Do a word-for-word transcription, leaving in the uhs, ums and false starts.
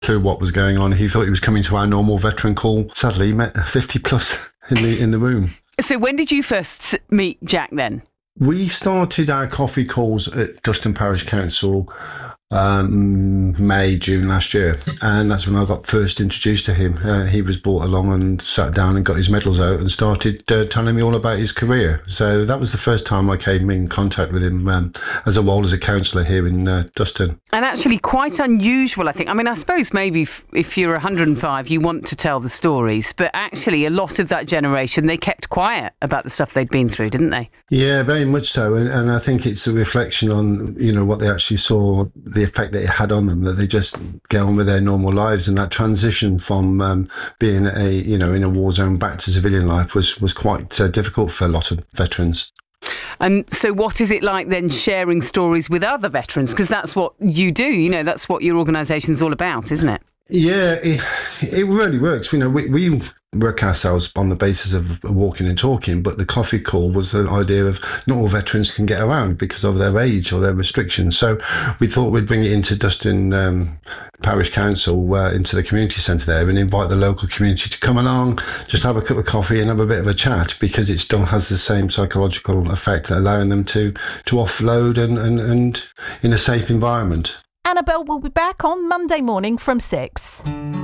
clue what was going on. He thought he was coming to our normal veteran call. Sadly, he met a fifty plus in the in the room. So when did you first meet Jack then? We started our coffee calls at Duston Parish Council um, May, June last year. And that's when I got first introduced to him. Uh, he was brought along and sat down and got his medals out and started uh, telling me all about his career. So that was the first time I came in contact with him um, as a role as a councillor here in uh, Duston. And actually quite unusual, I think. I mean, I suppose maybe if, if you're one hundred and five, you want to tell the stories. But actually, a lot of that generation, they kept quiet about the stuff they'd been through, didn't they? Yeah, very much so. And, and I think it's a reflection on, you know, what they actually saw, the effect that it had on them, that they just get on with their normal lives. And that transition from um, being a, you know, in a war zone back to civilian life was, was quite uh, difficult for a lot of veterans. And so what is it like then sharing stories with other veterans? Because that's what you do, you know, that's what your organisation's all about, isn't it? Yeah, it, it really works. You know, we, we work ourselves on the basis of walking and talking, but the coffee call was the idea of not all veterans can get around because of their age or their restrictions. So we thought we'd bring it into Duston um, Parish Council, uh, into the community centre there, and invite the local community to come along, just have a cup of coffee and have a bit of a chat, because it still has the same psychological effect, allowing them to, to offload and, and, and in a safe environment. Annabelle will be back on Monday morning from six.